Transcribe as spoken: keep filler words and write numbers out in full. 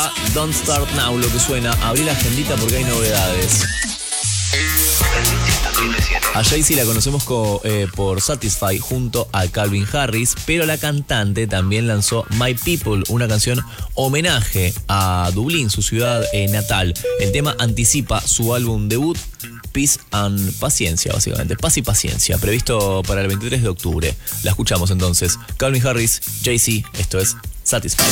Dua, Don't Start Now, lo que suena. Abrí la agendita porque hay novedades. A Jay-Z la conocemos co, eh, por Satisfy junto a Calvin Harris, pero la cantante también lanzó My People, una canción homenaje a Dublín, su ciudad eh, natal. El tema anticipa su álbum debut, Peace and Paciencia, básicamente. Paz y Paciencia, previsto para el veintitrés de octubre. La escuchamos entonces. Calvin Harris, Jay-Z, esto es Satisfy.